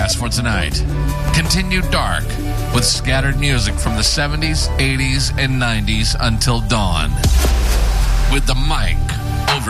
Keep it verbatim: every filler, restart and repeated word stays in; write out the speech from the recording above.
forecast for tonight. Continue dark with scattered music from the seventies, eighties, and nineties until dawn. With the mic over